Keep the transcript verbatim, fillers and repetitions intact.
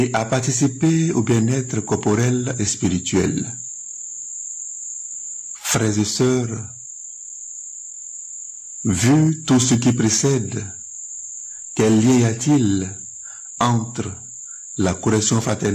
et à participer au bien-être corporel et spirituel. Frères et sœurs, vu tout ce qui précède, quel lien y a-t-il entre la correction fraternelle